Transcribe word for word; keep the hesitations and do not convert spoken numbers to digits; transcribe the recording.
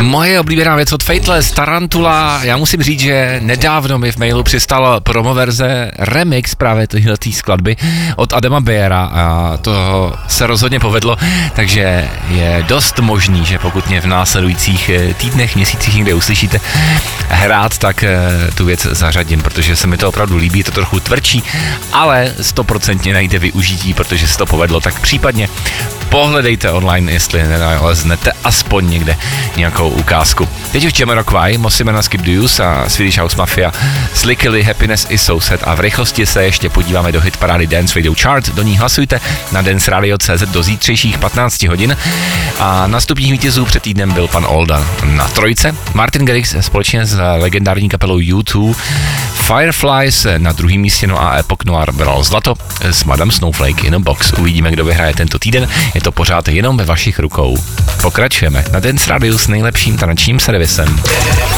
Moje oblíbená věc od Fateless, Tarantula. Já musím říct, že nedávno mi v mailu přistal promoverze remix právě téhletý skladby od Adama Bayera a to se rozhodně povedlo, takže je dost možný, že pokud mě v následujících týdnech, měsících někde uslyšíte hrát, tak tu věc zařadím, protože se mi to opravdu líbí, je to trochu tvrdší, ale stoprocentně najde využití, protože se to povedlo, tak případně pohledejte online, jestli nenaleznete aspoň někde nějakou ukázku. Teď už Jamiroquai, Mossimana Skip the Use a Swedish House Mafia, Slickily, Happiness is So Sad a v rychlosti se ještě podíváme do hit parády Dance Radio Chart, do ní hlasujte na dance radio tečka cé zet do zítřejších patnáct hodin a na stupních vítězů před týdnem byl pan Olda na trojce, Martin Garrix společně s legendární kapelou U dva, Fireflies na druhém místě, no a Epoch Noir bral zlato s Madame Snowflake in a Box. Uvidíme, kdo vyhraje tento týden, je to pořád jenom ve vašich rukou. Pokračujeme na Dance Radio s nejlepším tanečním servisem.